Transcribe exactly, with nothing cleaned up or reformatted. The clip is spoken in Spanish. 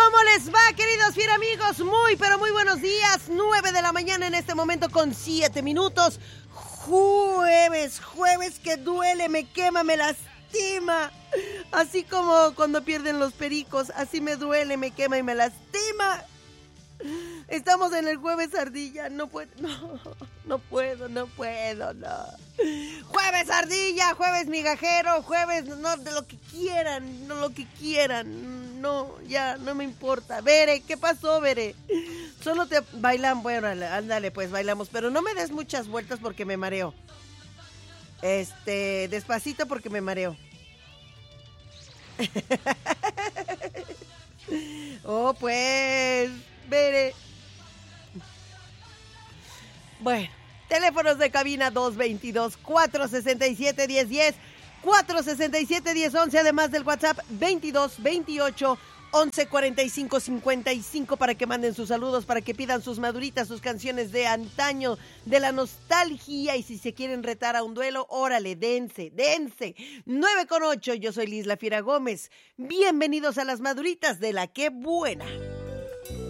¿Cómo les va, queridos fiera amigos? Muy, pero muy buenos días. Nueve de la mañana en este momento con siete minutos. Jueves, jueves que duele, me quema, me lastima. Así como cuando pierden los pericos, así me duele, me quema y me lastima. Estamos en el jueves ardilla, no puedo, no, no puedo, no puedo, no. Jueves ardilla, jueves migajero, jueves, no, de lo que quieran, no lo que quieran, no, ya, no me importa. Bere, ¿qué pasó, Bere? Solo te bailan, bueno, ándale, pues bailamos, pero no me des muchas vueltas porque me mareo. Este, despacito porque me mareo. Oh, pues, Bere. Bueno, teléfonos de cabina dos dos dos, cuatro seis siete, uno cero uno cero, cuatro seis siete, uno cero uno uno, además del WhatsApp veintidós, veintiocho, once, cuarenta y cinco, cincuenta y cinco para que manden sus saludos, para que pidan sus maduritas, sus canciones de antaño, de la nostalgia, y si se quieren retar a un duelo, órale, dense, dense. nueve con ocho, yo soy Liz La Fiera Gómez. Bienvenidos a las maduritas de La Qué Buena.